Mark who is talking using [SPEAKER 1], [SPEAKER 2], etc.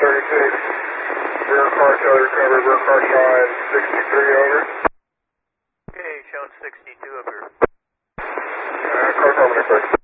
[SPEAKER 1] 36. Rear car tail recovered, rear car showing 63 over.
[SPEAKER 2] Okay, showing 62 over.
[SPEAKER 1] Car coming,